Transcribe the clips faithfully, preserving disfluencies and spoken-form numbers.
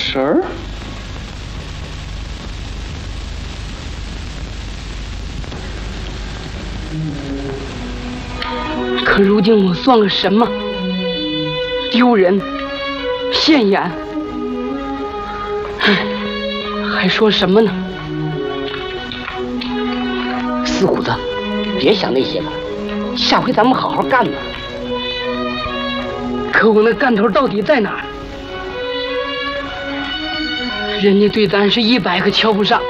事儿？ 可如今我算个什么？丢人，现眼。唉，还说什么呢？ 四虎子，别想那些了，下回咱们好好干吧。 可我那干头到底在哪儿？人家对咱是一百个瞧不上。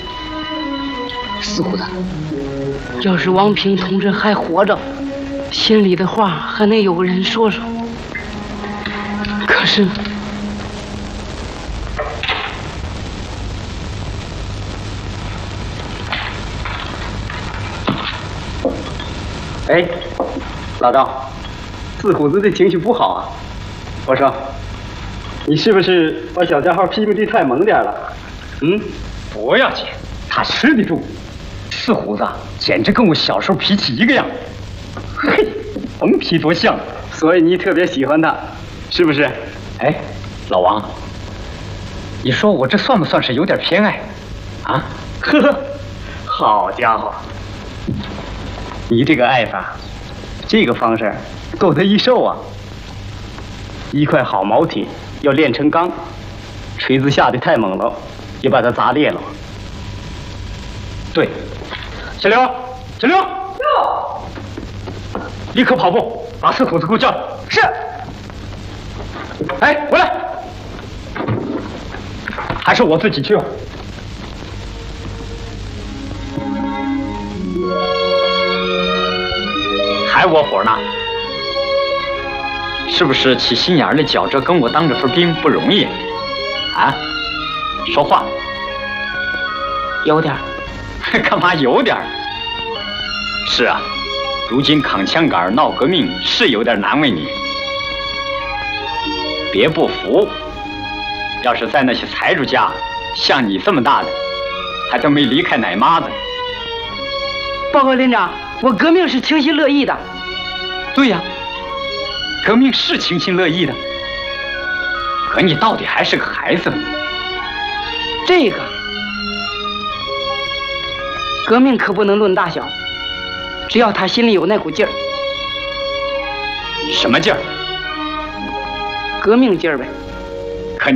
四虎子， 要是王平同志还活着，心里的话还能有个人说说。可是， 哎，老赵，四虎子的情绪不好啊。我说，你是不是把小家伙批评的太猛点了？嗯， 不要紧，他吃得住。四虎子简直跟我小时候脾气一个样，嘿，甭提多像。 所以你特别喜欢他，是不是？ 哎，老王，你说我这算不算是有点偏爱？啊？ 呵呵，好家伙，你这个爱法，这个方式多得益寿啊！一块好毛铁要炼成钢，锤子下的太猛了，也把它砸裂了。 对，小刘，小刘，立刻跑步，把四虎子给我叫来。 是。 哎，回来！还是我自己去吧。还窝火呢？是不是起心眼儿的觉着跟我当这份兵不容易？啊？说话。 有点儿。 干嘛有点儿？是啊，如今扛枪杆闹革命是有点难为你。别不服，要是在那些财主家，像你这么大的，还都没离开奶妈子。 报告连长，我革命是情心乐意的。 对呀，革命是情心乐意的。可你到底还是个孩子。 这个革命可不能论大小，只要他心里有那股劲儿。 什么劲儿？ 革命劲儿呗。